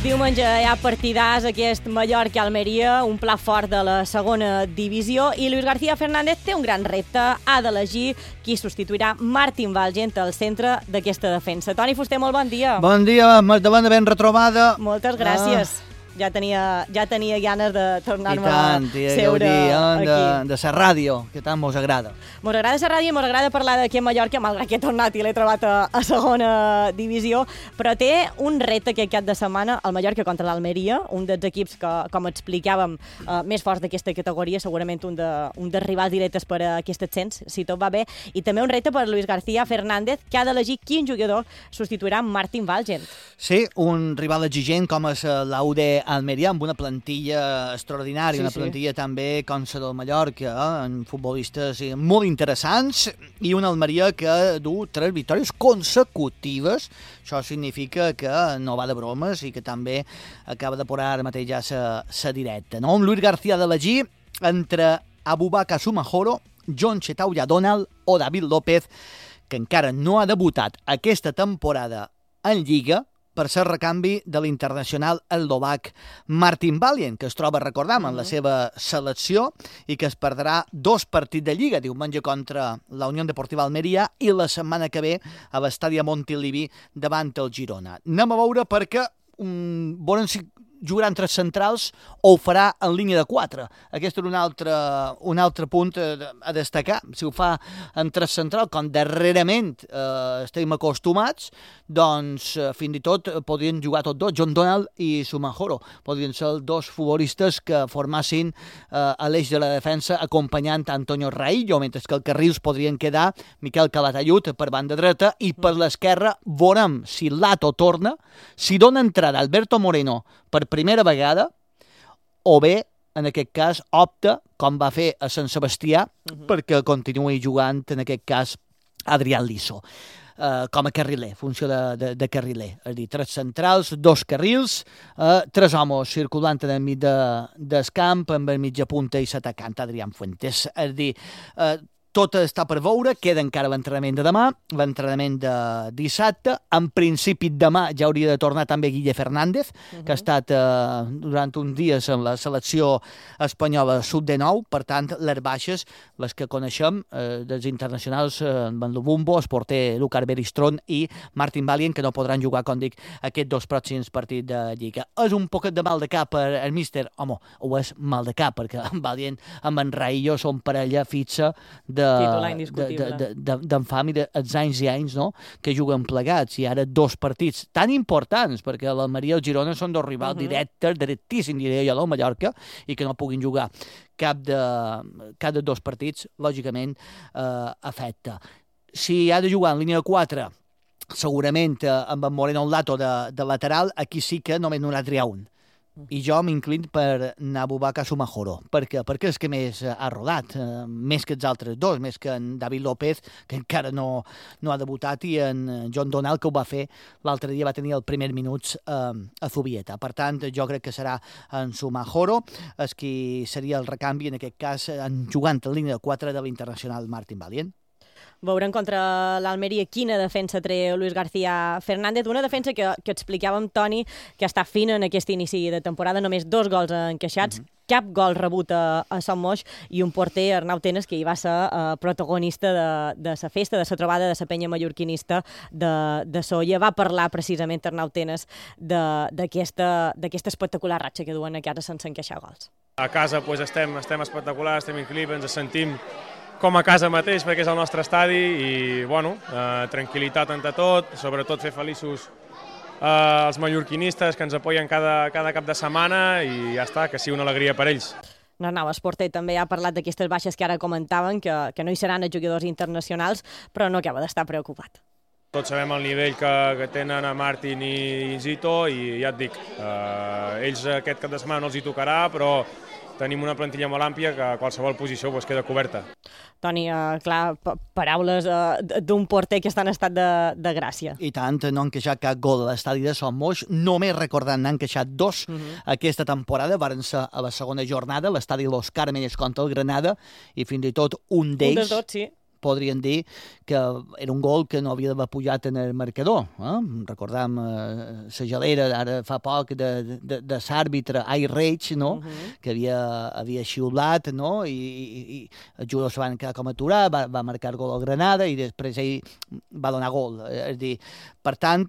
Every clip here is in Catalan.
Diumenge hi ha partidars, aquest Mallorca-Almeria, un pla fort de la segona divisió, i Luis García Fernández té un gran repte. Ha d'elegir qui substituirà Martín Valgent al centre d'aquesta defensa. Toni Fuster, molt bon dia. Bon dia, Magdalena, ben retrobada. Moltes gràcies. Ja tenia ganes de tornar-me a seure aquí. De la ràdio, que tant mos agrada. Mos agrada la ràdio i mos agrada parlar d'aquí a Mallorca, malgrat que he tornat i l'he trobat a segona divisió, però té un repte aquest cap de setmana al Mallorca contra l'Almeria, un dels equips que, com explicàvem, més forts d'aquesta categoria, segurament un dels rivals directes per a aquest ascens, si tot va bé, i també un repte per Luis García Fernández, que ha d'elegir quin jugador substituirà Martín Valgent. Sí, un rival exigent com és l'UD Almeria, amb una plantilla extraordinària, una plantilla també com la del Mallorca, amb futbolistes molt interessants, i una Almeria que du 3 victòries consecutives. Això significa que no va de bromes i que també acaba de posar ara mateix ja la directa. No? Amb Luis García d'elegir entre Aboubakar Soumahoro, Jon Chetauya Donald o David López, que encara no ha debutat aquesta temporada en Lliga, per ser recanvi de l'internacional eslovac Martin Valgent, que es troba, recordam, en la seva selecció i que es perdrà 2 partits de Lliga, diumenge contra la Unió Deportiva Almeria i la setmana que ve a l'estadi Montilivi davant el Girona. Anem a veure perquè volen si jugarà en 3 centrals o ho farà en línia de 4. Aquest és un altre punt a destacar. Si ho fa en 3 centrals, com darrerament estem acostumats, doncs fins i tot podrien jugar tots dos, Jon Donald i Soumahoro. Podrien ser els 2 futbolistes que formassin a l'eix de la defensa acompanyant Antonio Raillo, mentre que al carrils podrien quedar Miquel Calatayud per banda dreta i per l'esquerra veurem si Lato torna, si dona entrada Alberto Moreno per primera vegada, o bé, en aquest cas, opta, com va fer a Sant Sebastià, perquè continuï jugant, en aquest cas, Adrián Liso, com a carriler, funció de carriler. És a dir, 3 centrals, 2 carrils, 3 homes circulant en el mig del camp, amb el mitja punta i l'atacant Adrián Fuentes. És a dir, tot està per veure, queda encara l'entrenament de demà, l'entrenament de dissabte. En principi demà ja hauria de tornar també Guille Fernández, que ha estat durant uns dies en la selecció espanyola sub-19, per tant, les baixes, les que coneixem, dels internacionals, Van Lubumbo, el porter Lucas Beristron i Martín Valgent, que no podran jugar, com dic, aquests 2 pròxims partits de Lliga. És un poquet de mal de cap per el míster? Home, ho és mal de cap, perquè Valgent amb en Raillo són parella fixa d'en fam i dels anys i anys, no?, que juguen plegats, i ara 2 partits tan importants, perquè l'Almeria i el Girona són 2 rivals directes, directíssims, diria jo, del Mallorca, i que no puguin jugar cap de 2 partits, lògicament, afecta. Si ha de jugar en línia de 4, segurament amb en Moreno al lato de lateral, aquí sí que només n'haurà triar un. I jo m'inclin per Aboubakar Soumahoro. Per què? Perquè és que més ha rodat, més que els altres 2, més que en David López, que encara no ha debutat, i en Jon Donald, que ho va fer l'altre dia, va tenir els primers minuts a Zubieta. Per tant, jo crec que serà en Soumahoro, és qui seria el recanvi, en aquest cas, jugant en línia de 4 de l'internacional Martín Valgent. Veurem contra l'Almeria quina defensa treu Luis García Fernández, una defensa que explicàvem, Toni, que està fina en aquest inici de temporada, només 2 gols encaixats, cap gol rebut a Son Moix, i un porter, Arnau Tenas, que hi va ser protagonista de la festa, de la trobada de la penya mallorquinista de Solla. Va parlar precisament Arnau Tenas d'aquesta espectacular ratxa que duen a casa sense encaixar gols. A casa estem espectaculars, estem increïbles, ens sentim com a casa mateix, perquè és el nostre estadi, i tranquil·litat entre tot, sobretot fer feliços els mallorquinistes que ens apoyen cada cap de setmana, i ja està, que sigui una alegria per ells. Arnau, el porter també ha parlat d'aquestes baixes que ara comentaven, que no hi seran els jugadors internacionals, però no acaba d'estar preocupat. Tots sabem el nivell que tenen a Martín i Zito, i ja et dic, ells aquest cap de setmana no els hi tocarà, però tenim una plantilla molt àmplia que a qualsevol posició queda coberta. Toni, clar, paraules d'un porter que està en estat de gràcia. I tant, no han encaixat cap gol a l'estadi de Son Moix, només recordant n'han encaixat 2 aquesta temporada, varen ser a la segona jornada, l'estadi Los Cármenes contra el Granada, i fins i tot un d'ells, podrien dir que era un gol que no havia d'haver pujat en el marcador. Recordam la gelera ara fa poc de l'àrbitre Reig, no? Que havia xiulat, no? I els jugadors van quedar com aturar, va marcar gol al Granada i després ell va donar gol. És a dir, per tant,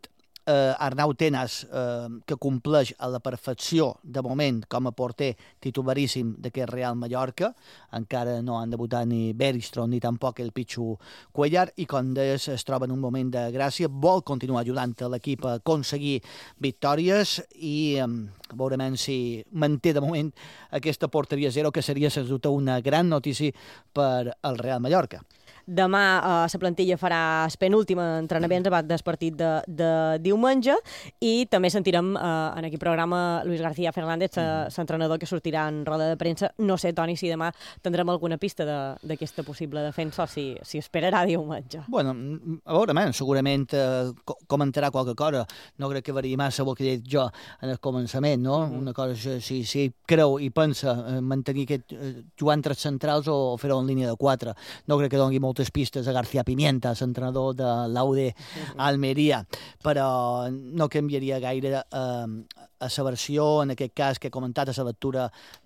Arnau Tenas, que compleix a la perfecció de moment com a porter titularíssim d'aquest Real Mallorca, encara no han debutat ni Bergstrom ni tampoc el Pichu Cuellar, i com deies es troba en un moment de gràcia, vol continuar ajudant a l'equip a aconseguir victòries i veurem si manté de moment aquesta porteria zero, que seria sens dubte una gran notícia per al Real Mallorca. Demà la plantilla farà el penúltim entrenament abans del partit de diumenge, i també sentirem en aquest programa Luis García Fernández, l'entrenador que sortirà en roda de premsa. No sé, Toni, si demà tindrem alguna pista d'aquesta possible defensa o si esperarà diumenge. Bueno, a veure, segurament comentarà qualque cosa. No crec que variï massa el que he dit jo en el començament, no? Una cosa, si creu i pensa mantenir aquest jugant tres centrals o fer-ho en línia de 4. No crec que doni moltes pistes a García Pimienta, l'entrenador de l'Aude Almeria, però no canviaria gaire a la versió, en aquest cas, que he comentat a la lectura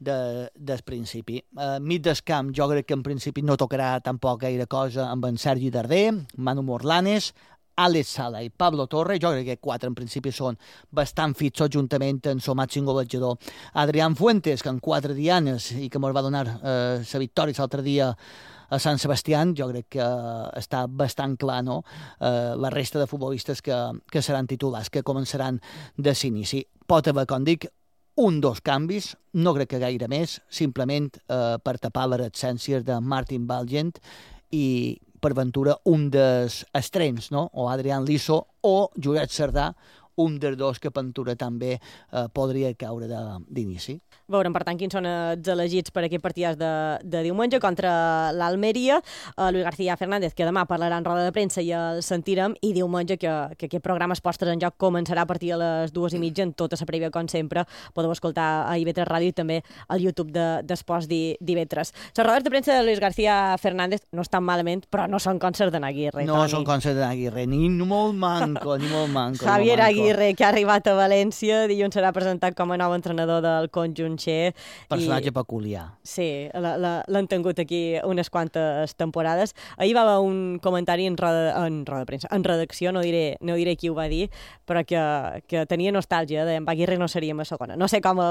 del principi. Mig del camp, jo crec que en principi no tocarà tampoc gaire cosa amb en Sergi Darder, Manu Morlanes, Àlex Sala i Pablo Torre. Jo crec que 4 en principi són bastant fixos, juntament amb el màxim golejador Adrián Fuentes, que en 4 dianes i que ens va donar la victòria l'altre dia a Sant Sebastián. Jo crec que està bastant clar, no? La resta de futbolistes que seran titulars, que començaran de l'inici. Pot haver, com dic, 1-2 canvis, no crec que gaire més, simplement per tapar les absències de Martin Valgent i, per ventura, un dels estrems, no? O Adrián Liso o Josep Cerdà, un dels dos que Ventura també podria caure d'inici. Veurem, per tant, quins són els elegits per aquest partit de diumenge contra l'Almeria. Luis García Fernández, que demà parlarà en roda de premsa i el sentirem, i diumenge que aquest programa Esportes en Joc començarà a partir de les 2:30 en tota la prèvia, com sempre. Podeu escoltar a IB3 Ràdio i també al YouTube d'Esports d'IB3. Les rodes de premsa de Luis García Fernández no estan malament, però no són concerts de Aguirre. No són concerts de Aguirre, ni molt manco, ni molt manco. Javier Aguirre, que ha arribat a València, dilluns serà presentat com a nou entrenador del conjunt xe. Personatge peculiar. Sí, l'han tingut aquí unes quantes temporades. Ahir va haver un comentari en roda de premsa, en redacció, no diré qui ho va dir, però que tenia nostàlgia, de Aguirre no seríem a segona. No sé com